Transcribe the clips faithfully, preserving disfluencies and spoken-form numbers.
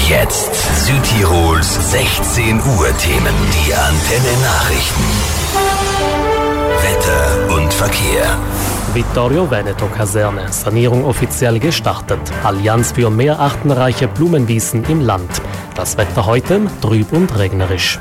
Jetzt Südtirols sechzehn Uhr Themen. Die Antenne Nachrichten. Wetter und Verkehr. Vittorio Veneto Kaserne. Sanierung offiziell gestartet. Allianz für mehr artenreiche Blumenwiesen im Land. Das Wetter heute trüb und regnerisch.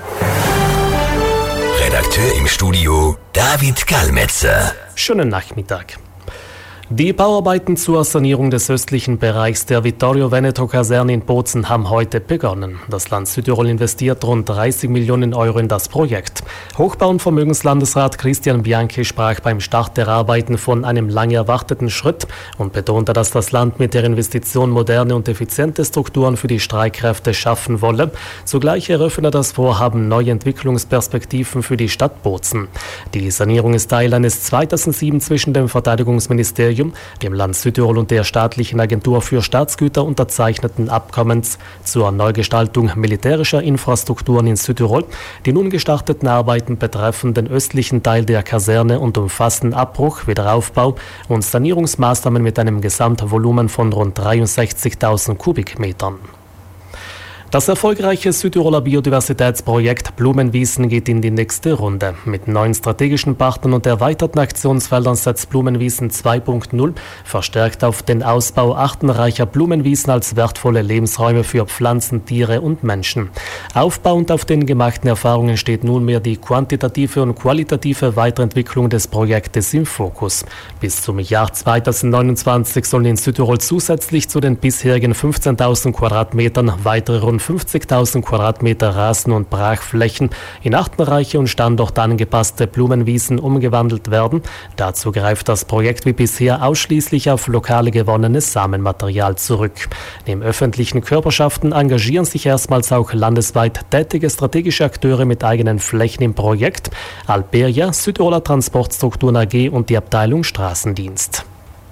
Redakteur im Studio David Kalmetzer. Schönen Nachmittag. Die Bauarbeiten zur Sanierung des östlichen Bereichs der Vittorio Veneto Kaserne in Bozen haben heute begonnen. Das Land Südtirol investiert rund dreißig Millionen Euro in das Projekt. Hochbau- und Vermögenslandesrat Christian Bianchi sprach beim Start der Arbeiten von einem lang erwarteten Schritt und betonte, dass das Land mit der Investition moderne und effiziente Strukturen für die Streitkräfte schaffen wolle. Zugleich eröffne das Vorhaben neue Entwicklungsperspektiven für die Stadt Bozen. Die Sanierung ist Teil eines zweitausendsieben zwischen dem Verteidigungsministerium, dem Land Südtirol und der staatlichen Agentur für Staatsgüter unterzeichneten Abkommens zur Neugestaltung militärischer Infrastrukturen in Südtirol. Die nun gestarteten Arbeiten betreffen den östlichen Teil der Kaserne und umfassen Abbruch, Wiederaufbau und Sanierungsmaßnahmen mit einem Gesamtvolumen von rund dreiundsechzigtausend Kubikmetern. Das erfolgreiche Südtiroler Biodiversitätsprojekt Blumenwiesen geht in die nächste Runde. Mit neuen strategischen Partnern und erweiterten Aktionsfeldern setzt Blumenwiesen zwei Punkt null verstärkt auf den Ausbau artenreicher Blumenwiesen als wertvolle Lebensräume für Pflanzen, Tiere und Menschen. Aufbauend auf den gemachten Erfahrungen steht nunmehr die quantitative und qualitative Weiterentwicklung des Projektes im Fokus. Bis zum Jahr zweitausendneunundzwanzig sollen in Südtirol zusätzlich zu den bisherigen fünfzehntausend Quadratmetern weitere rund fünfzigtausend Quadratmeter Rasen- und Brachflächen in artenreiche und standortangepasste Blumenwiesen umgewandelt werden. Dazu greift das Projekt wie bisher ausschließlich auf lokale gewonnenes Samenmaterial zurück. Neben öffentlichen Körperschaften engagieren sich erstmals auch landesweit tätige strategische Akteure mit eigenen Flächen im Projekt. Alperia, Südtiroler Transportstrukturen A G und die Abteilung Straßendienst.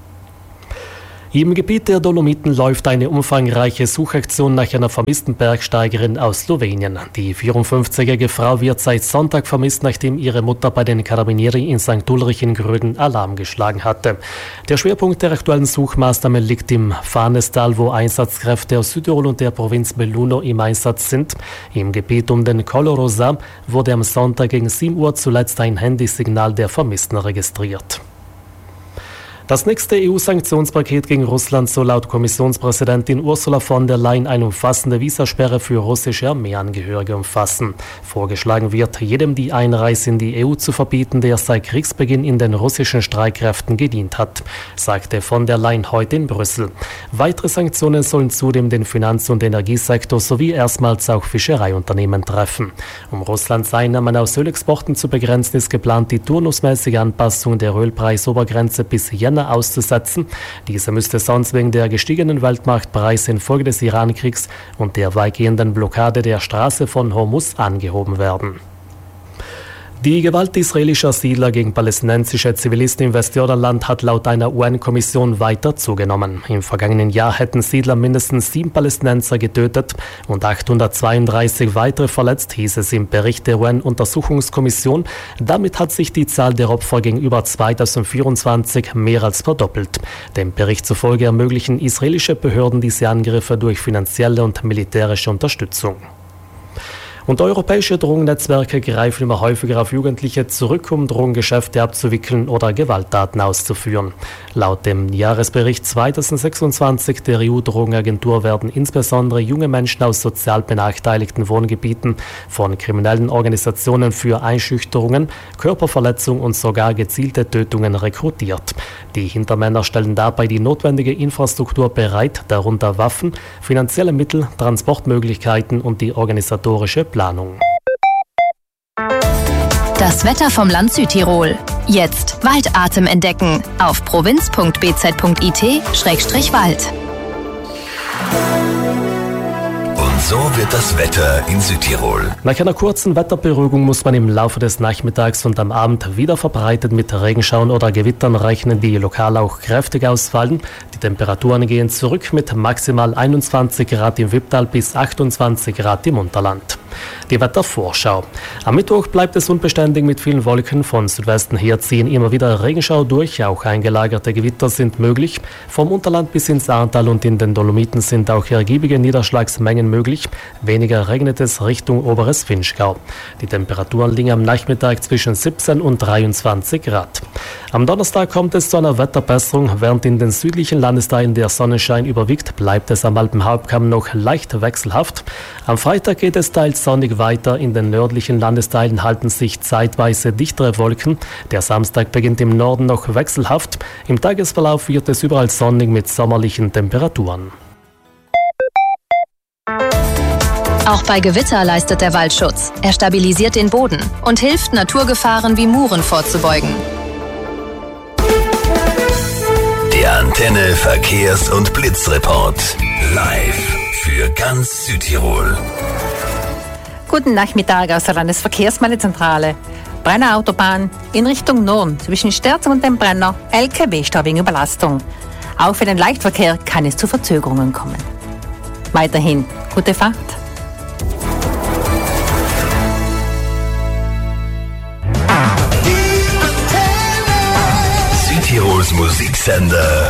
Im Gebiet der Dolomiten läuft eine umfangreiche Suchaktion nach einer vermissten Bergsteigerin aus Slowenien. Die vierundfünfzigjährige Frau wird seit Sonntag vermisst, nachdem ihre Mutter bei den Carabinieri in Sankt Ulrich in Gröden Alarm geschlagen hatte. Der Schwerpunkt der aktuellen Suchmaßnahmen liegt im Fahrnestal, wo Einsatzkräfte aus Südtirol und der Provinz Belluno im Einsatz sind. Im Gebiet um den Colo Rosa wurde am Sonntag gegen sieben Uhr zuletzt ein Handysignal der Vermissten registriert. Das nächste E U-Sanktionspaket gegen Russland soll laut Kommissionspräsidentin Ursula von der Leyen eine umfassende Visasperre für russische Armeeangehörige umfassen. Vorgeschlagen wird, jedem die Einreise in die E U zu verbieten, der seit Kriegsbeginn in den russischen Streitkräften gedient hat, sagte von der Leyen heute in Brüssel. Weitere Sanktionen sollen zudem den Finanz- und Energiesektor sowie erstmals auch Fischereiunternehmen treffen. Um Russlands Einnahmen aus Ölexporten zu begrenzen, ist geplant, die turnusmäßige Anpassung der Ölpreisobergrenze bis Jänner auszusetzen. Diese müsste sonst wegen der gestiegenen Weltmarktpreise infolge des Iran-Kriegs und der weitgehenden Blockade der Straße von Hormuz angehoben werden. Die Gewalt israelischer Siedler gegen palästinensische Zivilisten im Westjordanland hat laut einer U N-Kommission weiter zugenommen. Im vergangenen Jahr hätten Siedler mindestens sieben Palästinenser getötet und achthundertzweiunddreißig weitere verletzt, hieß es im Bericht der U N-Untersuchungskommission. Damit hat sich die Zahl der Opfer gegenüber zweitausendvierundzwanzig mehr als verdoppelt. Dem Bericht zufolge ermöglichen israelische Behörden diese Angriffe durch finanzielle und militärische Unterstützung. Und europäische Drogennetzwerke greifen immer häufiger auf Jugendliche zurück, um Drogengeschäfte abzuwickeln oder Gewalttaten auszuführen. Laut dem Jahresbericht zweitausendsechsundzwanzig der E U-Drogenagentur werden insbesondere junge Menschen aus sozial benachteiligten Wohngebieten von kriminellen Organisationen für Einschüchterungen, Körperverletzung und sogar gezielte Tötungen rekrutiert. Die Hintermänner stellen dabei die notwendige Infrastruktur bereit, darunter Waffen, finanzielle Mittel, Transportmöglichkeiten und die organisatorische Planung. Das Wetter vom Land Südtirol. Jetzt Waldatem entdecken auf provinz punkt b z punkt i t Schrägstrich Wald. Und so wird das Wetter in Südtirol. Nach einer kurzen Wetterberuhigung muss man im Laufe des Nachmittags und am Abend wieder verbreitet mit Regenschauern oder Gewittern rechnen, die lokal auch kräftig ausfallen. Die Temperaturen gehen zurück mit maximal einundzwanzig Grad im Wipptal bis achtundzwanzig Grad im Unterland. Die Wettervorschau. Am Mittwoch bleibt es unbeständig mit vielen Wolken. Von Südwesten her ziehen immer wieder Regenschauer durch. Auch eingelagerte Gewitter sind möglich. Vom Unterland bis ins Ahrtal und in den Dolomiten sind auch ergiebige Niederschlagsmengen möglich. Weniger regnet es Richtung Oberes Vinschgau. Die Temperaturen liegen am Nachmittag zwischen siebzehn und dreiundzwanzig Grad. Am Donnerstag kommt es zu einer Wetterbesserung. Während in den südlichen Landesteilen der Sonnenschein überwiegt, bleibt es am Alpenhauptkamm noch leicht wechselhaft. Am Freitag geht es teils sonnig weiter. In den nördlichen Landesteilen halten sich zeitweise dichtere Wolken. Der Samstag beginnt im Norden noch wechselhaft. Im Tagesverlauf wird es überall sonnig mit sommerlichen Temperaturen. Auch bei Gewitter leistet der Waldschutz. Er stabilisiert den Boden und hilft, Naturgefahren wie Muren vorzubeugen. Der Antenne Verkehrs- und Blitzreport. Live für ganz Südtirol. Guten Nachmittag aus der Landesverkehrsmeldezentrale. Brenner Autobahn in Richtung Norden zwischen Sterzing und dem Brenner L K W-Stau wegen Überlastung. Auch für den Leichtverkehr kann es zu Verzögerungen kommen. Weiterhin gute Fahrt. Südtirols Musiksender